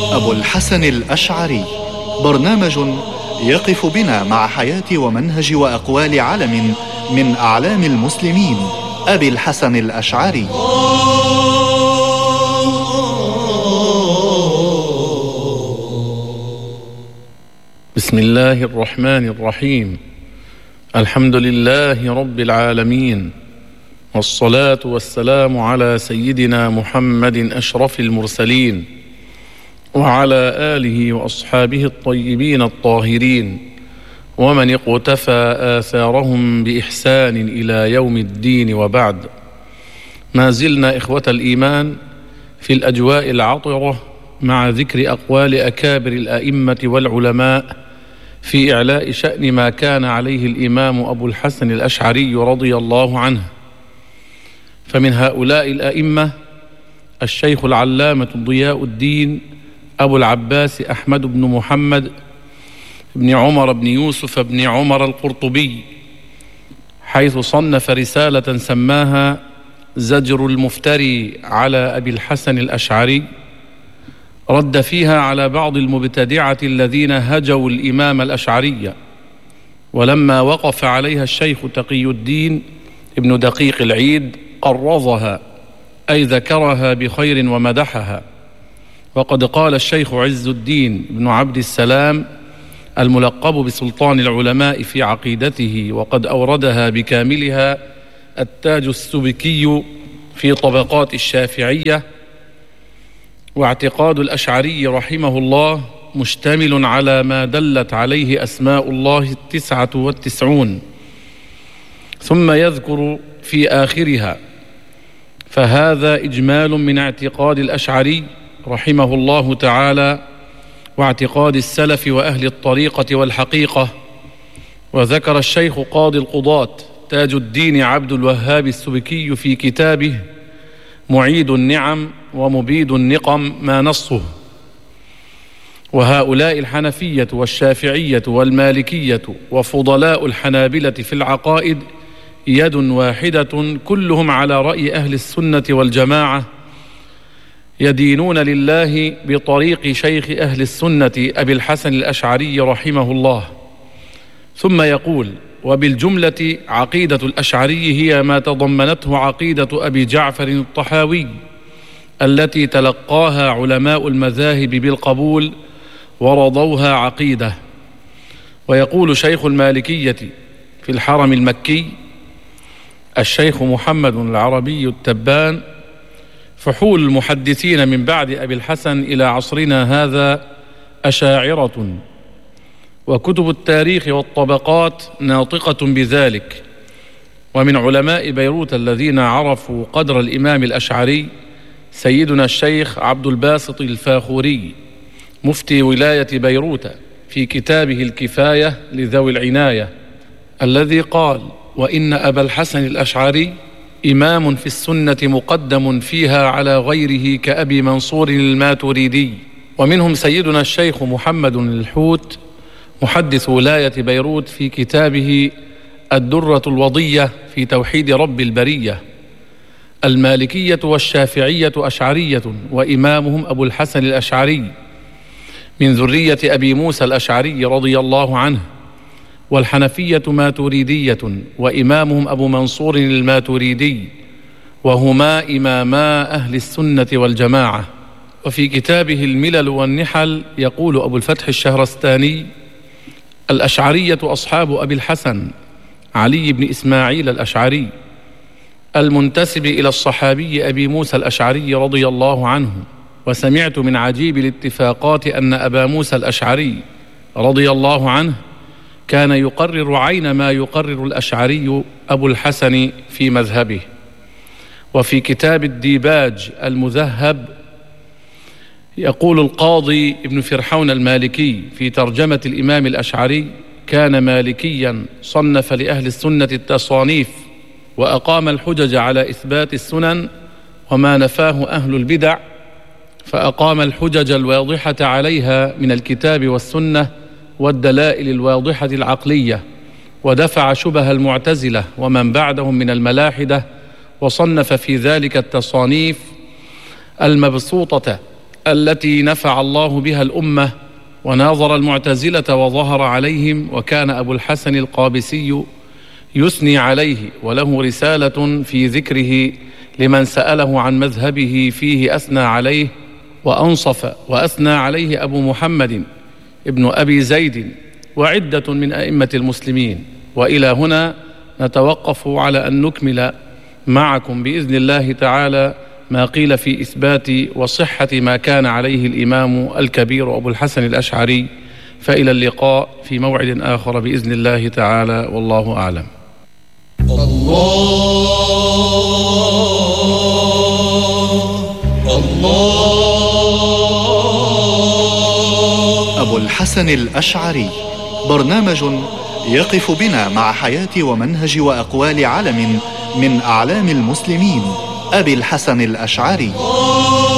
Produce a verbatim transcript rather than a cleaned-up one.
أبو الحسن الأشعري، برنامج يقف بنا مع حياة ومنهج وأقوال علم من أعلام المسلمين، أبي الحسن الأشعري. بسم الله الرحمن الرحيم. الحمد لله رب العالمين، والصلاة والسلام على سيدنا محمد أشرف المرسلين، وعلى آله وأصحابه الطيبين الطاهرين، ومن اقتفى آثارهم بإحسان إلى يوم الدين، وبعد. ما زلنا إخوة الإيمان في الأجواء العطرة مع ذكر أقوال أكابر الأئمة والعلماء في إعلاء شأن ما كان عليه الإمام أبو الحسن الأشعري رضي الله عنه. فمن هؤلاء الأئمة الشيخ العلامة ضياء الدين أبو العباس أحمد بن محمد بن عمر بن يوسف بن عمر القرطبي، حيث صنف رسالة سماها زجر المفتري على أبي الحسن الأشعري، رد فيها على بعض المبتدعة الذين هجوا الإمام الأشعري. ولما وقف عليها الشيخ تقي الدين ابن دقيق العيد قرضها، أي ذكرها بخير ومدحها. وقد قال الشيخ عز الدين بن عبد السلام الملقب بسلطان العلماء في عقيدته، وقد أوردها بكاملها التاج السبكي في طبقات الشافعية: واعتقاد الأشعري رحمه الله مشتمل على ما دلت عليه أسماء الله التسعة والتسعون. ثم يذكر في آخرها: فهذا إجمال من اعتقاد الأشعري رحمه الله تعالى، واعتقاد السلف وأهل الطريقة والحقيقة. وذكر الشيخ قاضي القضاة تاج الدين عبد الوهاب السبكي في كتابه معيد النعم ومبيد النقم ما نصه: وهؤلاء الحنفية والشافعية والمالكية وفضلاء الحنابلة في العقائد يد واحدة، كلهم على رأي أهل السنة والجماعة، يدينون لله بطريق شيخ أهل السنة أبي الحسن الأشعري رحمه الله. ثم يقول: وبالجملة عقيدة الأشعري هي ما تضمنته عقيدة أبي جعفر الطحاوي التي تلقاها علماء المذاهب بالقبول ورضوها عقيدة. ويقول شيخ المالكية في الحرم المكي الشيخ محمد العربي التبان: فحول المحدثين من بعد أبي الحسن إلى عصرنا هذا أشاعرة، وكتب التاريخ والطبقات ناطقة بذلك. ومن علماء بيروت الذين عرفوا قدر الإمام الأشعري سيدنا الشيخ عبد الباسط الفاخوري مفتي ولاية بيروت في كتابه الكفاية لذوي العناية، الذي قال: وإن أبا الحسن الأشعري إمام في السنة مقدم فيها على غيره كأبي منصور الماتريدي. ومنهم سيدنا الشيخ محمد الحوت محدث ولاية بيروت في كتابه الدرة الوضية في توحيد رب البرية. المالكية والشافعية أشعرية، وإمامهم أبو الحسن الأشعري من ذرية أبي موسى الأشعري رضي الله عنه. والحنفية ماتريدية، وإمامهم أبو منصور الماتريدي، وهما إماما أهل السنة والجماعة. وفي كتابه الملل والنحل يقول أبو الفتح الشهرستاني: الأشعرية أصحاب أبي الحسن علي بن إسماعيل الأشعري المنتسب إلى الصحابي أبي موسى الأشعري رضي الله عنه. وسمعت من عجيب الاتفاقات أن أبا موسى الأشعري رضي الله عنه كان يقرر عين ما يقرر الأشعري أبو الحسن في مذهبه. وفي كتاب الديباج المذهب يقول القاضي ابن فرحون المالكي في ترجمة الإمام الأشعري: كان مالكيا صنف لأهل السنة التصانيف، وأقام الحجج على إثبات السنن وما نفاه أهل البدع، فأقام الحجج الواضحة عليها من الكتاب والسنة والدلائل الواضحة العقلية، ودفع شبه المعتزلة ومن بعدهم من الملاحدة، وصنف في ذلك التصانيف المبسوطة التي نفع الله بها الأمة وناظر المعتزلة وظهر عليهم، وكان أبو الحسن القابسي يثني عليه وله رسالة في ذكره لمن سأله عن مذهبه فيه أثنى عليه وأنصف، وأثنى عليه أبو محمد ابن أبي زيد وعدة من أئمة المسلمين. وإلى هنا نتوقف على أن نكمل معكم بإذن الله تعالى ما قيل في إثبات وصحة ما كان عليه الإمام الكبير أبو الحسن الأشعري. فإلى اللقاء في موعد آخر بإذن الله تعالى، والله أعلم. الله الله. أبو الحسن الأشعري، برنامج يقف بنا مع حياة ومنهج وأقوال علم من أعلام المسلمين أبي الحسن الأشعري.